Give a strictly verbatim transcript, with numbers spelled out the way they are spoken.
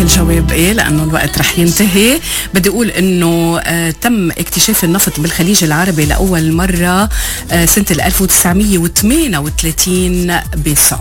الجواب ايه لانه الوقت رح ينتهي. بدي اقول انه آه تم اكتشاف النفط بالخليج العربي لاول مره آه سنه ألف وتسعمية وثمانية وثلاثين بسعودية.